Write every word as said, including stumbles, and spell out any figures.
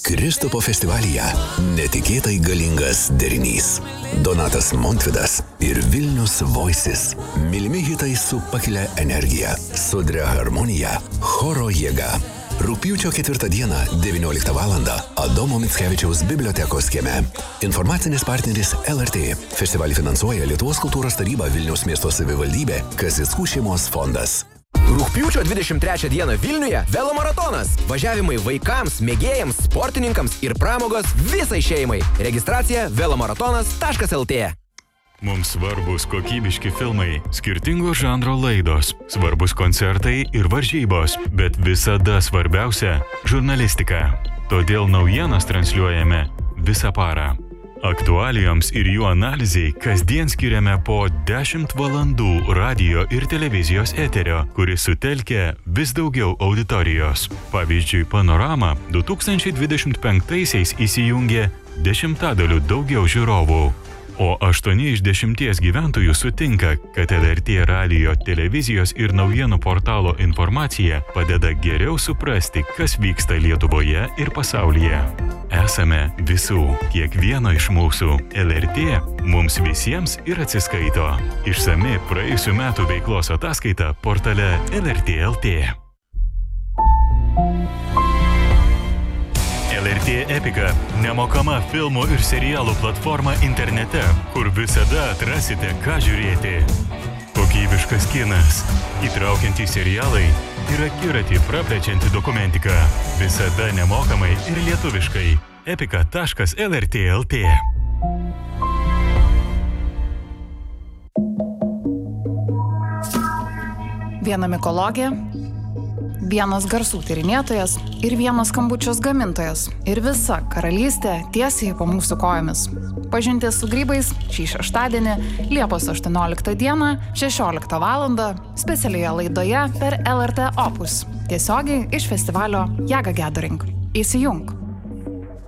Kristupo festivalyje netikėtai galingas derinys. Donatas Montvydas ir Vilnius Voices. Mylimi hitai su pakilia energija, sodria harmonija, choro jėga. Rugpjūčio ketvirtą dieną, devynioliktą valandą, Adomo Mickevičiaus bibliotekos kieme. Informacinis partneris L R T. Festivalį finansuoja Lietuvos kultūros taryba, Vilniaus miesto savivaldybė, Kasickų šeimos fondas. Rugpjūčio dvidešimt trečią dieną Vilniuje velomaratonas. Važiavimai vaikams, mėgėjams, sportininkams ir pramogos visai šeimai. Registracija velomaratonas taškas el tė. Mums svarbus kokybiški filmai, skirtingo žanro laidos, svarbus koncertai ir varžybos, bet visada svarbiausia – žurnalistika. Todėl naujienas transliuojame visą parą. Aktualijoms ir jų analizai kasdien skiriame po dešimt valandų radijo ir televizijos eterio, kuris sutelkia vis daugiau auditorijos. Pavyzdžiui, Panorama du tūkstančiai dvidešimt penktaisiais įsijungė dešimtadaliu daugiau žiūrovų. O aštuoni iš dešimties gyventojų sutinka, kad L R T radijo, televizijos ir naujienų portalo informacija padeda geriau suprasti, kas vyksta Lietuvoje ir pasaulyje. Esame visų, kiekvieno iš mūsų. L R T mums visiems ir atsiskaito. Išsami praėjusių metų veiklos ataskaita portale L R T taškas el tė. L R T Epika – nemokama filmų ir serialų platforma internete, kur visada atrasite, ką žiūrėti. Kokybiškas kinas, įtraukiantys serialai ir akiratį praplečianti dokumentika. Visada nemokamai ir lietuviškai. epika taškas el er tė taškas el tė. Viena mikologija, vienas garsų tyrinėtojas ir vienas skambučios gamintojas. Ir visa karalystė tiesiai po mūsų kojomis. Pažintis su grybais šį šeštadienį, Liepos aštuonioliktą dieną, šešioliktą valandą, specialioje laidoje per L R T Opus. Tiesiogiai iš festivalio Jaga Gathering. Įsijunk.